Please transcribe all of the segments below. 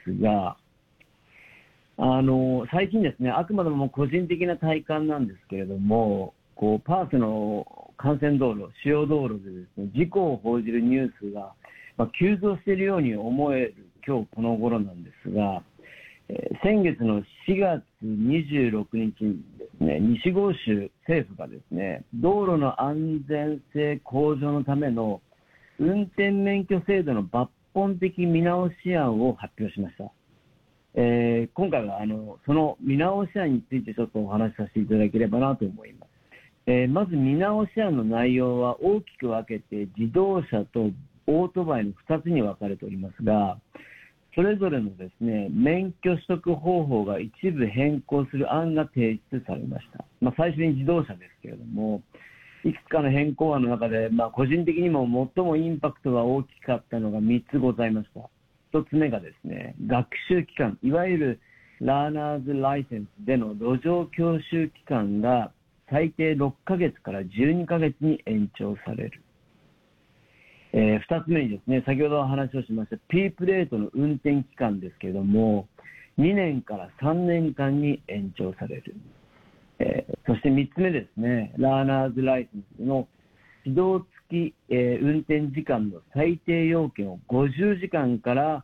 が、最近ですね、あくまでも個人的な体感なんですけれども、パースの幹線道路、主要道路でですね、事故を報じるニュースが、急増しているように思える今日この頃なんですが、先月の4月26日にですね、西豪州政府がですね、道路の安全性向上のための運転免許制度の抜本的見直し案を発表しました。今回はその見直し案についてちょっとお話しさせていただければなと思います。まず見直し案の内容は大きく分けて自動車とオートバイの2つに分かれておりますが、それぞれのですね、免許取得方法が一部変更する案が提出されました。最初に自動車ですけれども、いくつかの変更案の中で、個人的にも最もインパクトが大きかったのが3つございました。1つ目がですね、学習期間、いわゆるラーナーズライセンスでの路上教習期間が最低6ヶ月から12ヶ月に延長される。2つ目にですね、先ほどお話をしました P プレートの運転期間ですけれども、2年から3年間に延長される。そして3つ目ですね、ラーナーズライセンスの指導付き、運転時間の最低要件を50時間から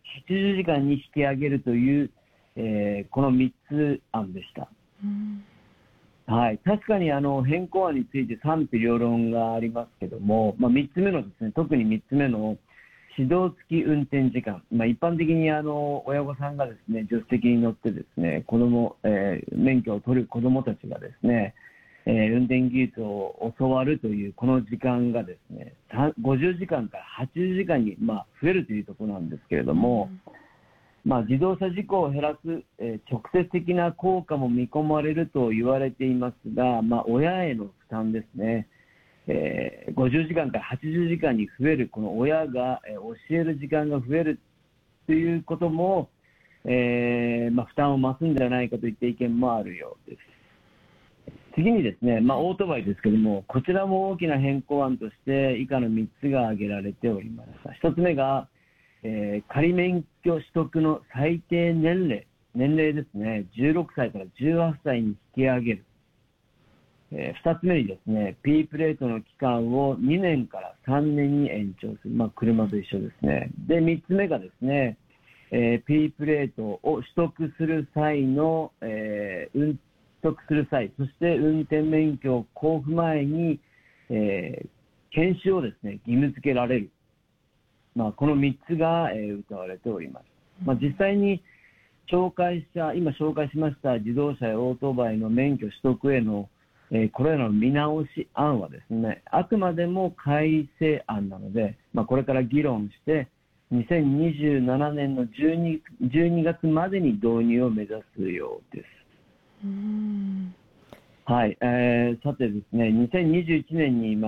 80時間に引き上げるという、この3つ案でした。はい、確かに変更案について賛否両論がありますけども、3つ目のですね、特に3つ目の指導付き運転時間、一般的に親御さんがですね、助手席に乗ってですね、免許を取る子どもたちがですね、運転技術を教わるというこの時間がですね、50時間から80時間に増えるというところなんですけれども、自動車事故を減らす、直接的な効果も見込まれると言われていますが、親への負担ですね、50時間から80時間に増える、この親が、教える時間が増えるということも、負担を増すんじゃないかといった意見もあるようです。次にですね、オートバイですけれども、こちらも大きな変更案として以下の3つが挙げられておりました。1つ目が仮免許取得の最低年齢ですね、16歳から18歳に引き上げる。2つ目にですね、P プレートの期間を2年から3年に延長する。車と一緒ですね。で、3つ目がですね、P プレートを取得する際の、取得する際、そして運転免許交付前に、研修をですね、義務付けられる。この3つが、謳われております。実際に今紹介しました自動車やオートバイの免許取得への、これらの見直し案はですね、あくまでも改正案なので、これから議論して、2027年の12月までに導入を目指すようです。はい、さてですね、2021年に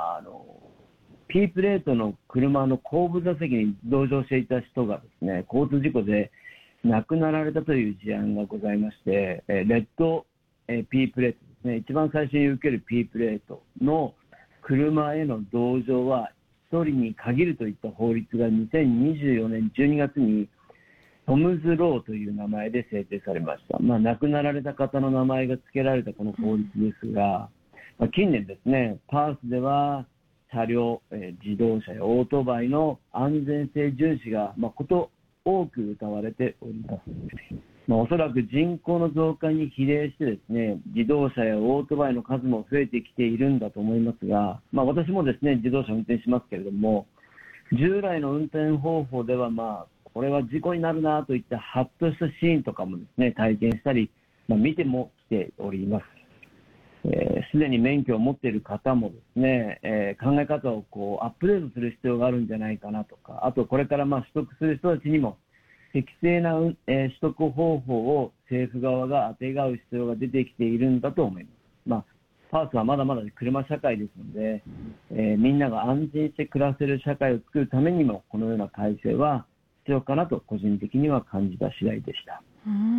P プレートの車の後部座席に同乗していた人がですね、交通事故で亡くなられたという事案がございまして、レッド P プレートですね、一番最初に受ける P プレートの車への同乗は1人に限るといった法律が2024年12月にトムズ・ローという名前で制定されました。亡くなられた方の名前が付けられたこの法律ですが、近年ですね、パースでは車両、自動車やオートバイの安全性重視がこと多く謳われております。おそらく人口の増加に比例してですね、自動車やオートバイの数も増えてきているんだと思いますが、私もですね、自動車を運転しますけれども、従来の運転方法ではこれは事故になるなといったハッとしたシーンとかもですね、体験したり、見てもきております。すでに免許を持っている方もですね、考え方をアップデートする必要があるんじゃないかなとか、あとこれから取得する人たちにも適正な、取得方法を政府側があてがう必要が出てきているんだと思います。パースはまだまだ車社会ですので、みんなが安心して暮らせる社会を作るためにもこのような改正は必要かなと個人的には感じた次第でした。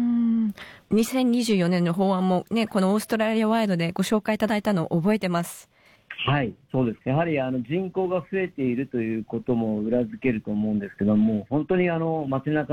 2024年の法案もね、このオーストラリアワイドでご紹介いただいたのを覚えてます。 はい、そうです。やはり人口が増えているということも裏付けると思うんですけども、本当に街中